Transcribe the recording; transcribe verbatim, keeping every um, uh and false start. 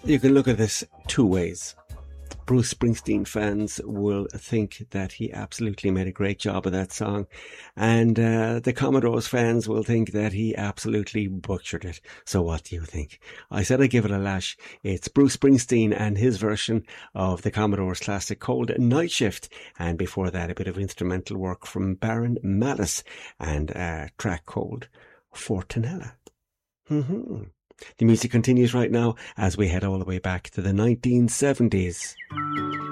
You can look at this two ways. Bruce Springsteen fans will think that he absolutely made a great job of that song, and uh, the Commodores fans will think that he absolutely butchered it. So what do you think? I said I'd give it a lash. It's Bruce Springsteen and his version of the Commodores classic called Night Shift, and before that a bit of instrumental work from Baron Malice and a track called Fortunella. Mm-hmm. The music continues right now as we head all the way back to the nineteen seventies.